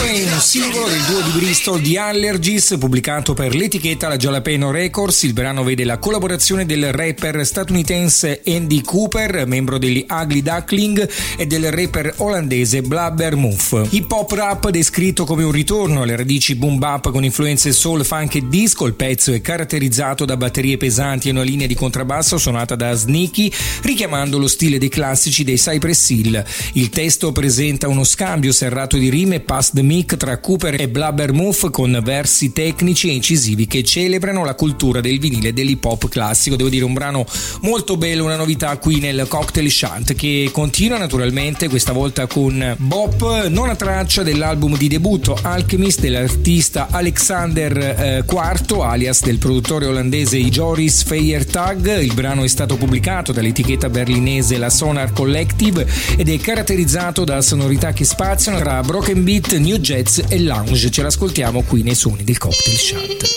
è un singolo del duo di Bristol The Allergies, pubblicato per l'etichetta la Jalapeno Records. Il brano vede la collaborazione del rapper statunitense Andy Cooper, membro degli Ugly Duckling, e del rapper olandese Blabbermouth. Hip hop rap descritto come un ritorno alle radici boom bap con influenze soul, funk e disco. Il pezzo è caratterizzato da batterie pesanti e una linea di contrabbasso suonata da Sneaky, richiamando lo stile dei classici dei Cypress Hill. Il testo presenta uno scambio serrato di rime pass the mic tra Cooper e Blabbermouth, con versi tecnici e incisivi che celebrano la cultura del vinile e dell'hip hop classico. Devo dire, un brano molto bello, una novità qui nel Cocktail Shant, che continua naturalmente questa volta con Bop, nona traccia dell'album di debutto Alchemist dell'artista Alexander IV, alias del produttore olandese Joris Feiertag. Il brano è stato pubblicato dall'etichetta berlinese la Sonar Collective ed è caratterizzato da sonorità che spaziano tra broken beat, new jazz e lounge. Ce l'ascoltiamo qui nei suoni del Cocktail Shant.